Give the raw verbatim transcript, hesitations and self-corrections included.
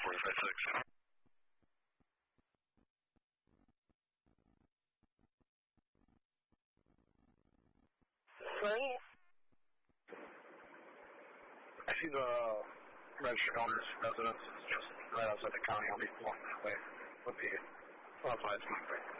forty-five six. Right. I see the registered owner's residence is just right outside the county. I'll be pulling that way. Would be well, fine.